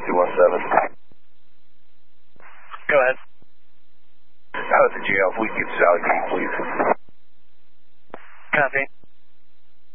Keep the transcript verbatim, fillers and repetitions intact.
two one seven. Go ahead. Out at the jail, if we could get Sally Key, please.